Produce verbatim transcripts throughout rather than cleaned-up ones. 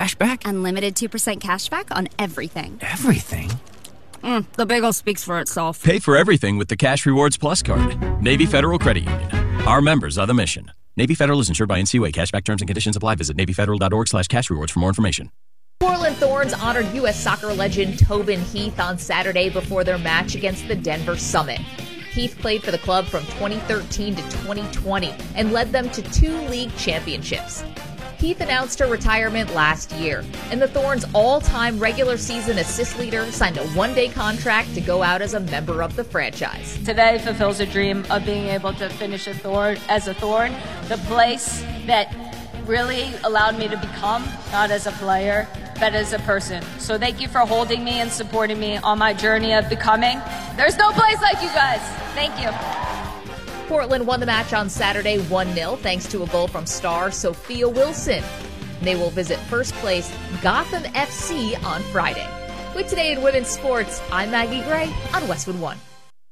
cash back? Unlimited two percent cash back on everything. Everything? Mm, the bagel speaks for itself. Pay for everything with the Cash Rewards Plus card. Navy Federal Credit Union. Our members are the mission. Navy Federal is insured by N C U A. Cashback terms and conditions apply. Visit NavyFederal.org slash cash rewards for more information. Portland Thorns honored U S soccer legend Tobin Heath on Saturday before their match against the Denver Summit. Heath played for the club from twenty thirteen to twenty twenty and led them to two league championships. Heath announced her retirement last year, and the Thorns' all-time regular season assist leader signed a one-day contract to go out as a member of the franchise. Today fulfills a dream of being able to finish a Thorn as a Thorn, the place that really allowed me to become, not as a player, but as a person. So thank you for holding me and supporting me on my journey of becoming. There's no place like you guys. Thank you. Portland won the match on Saturday one nil thanks to a goal from star Sophia Wilson. They will visit first place Gotham F C on Friday. With Today in Women's Sports, I'm Maggie Gray on Westwood One.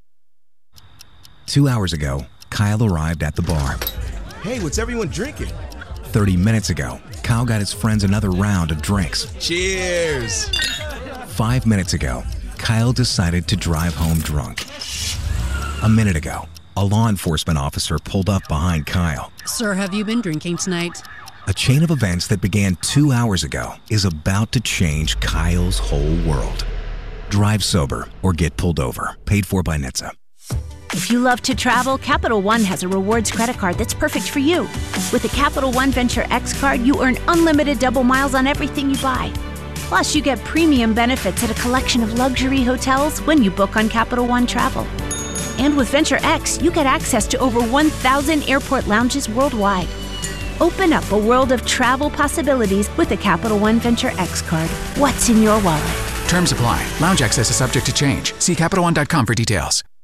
Two hours ago, Kyle arrived at the bar. Hey, what's everyone drinking? Thirty minutes ago, Kyle got his friends another round of drinks. Cheers! Five minutes ago, Kyle decided to drive home drunk. A minute ago, a law enforcement officer pulled up behind Kyle. Sir, have you been drinking tonight? A chain of events that began two hours ago is about to change Kyle's whole world. Drive sober or get pulled over. Paid for by N H T S A. If you love to travel, Capital One has a rewards credit card that's perfect for you. With the Capital One Venture X card, you earn unlimited double miles on everything you buy. Plus, you get premium benefits at a collection of luxury hotels when you book on Capital One Travel. And with Venture X, you get access to over one thousand airport lounges worldwide. Open up a world of travel possibilities with the Capital One Venture X card. What's in your wallet? Terms apply. Lounge access is subject to change. See Capital One dot com for details.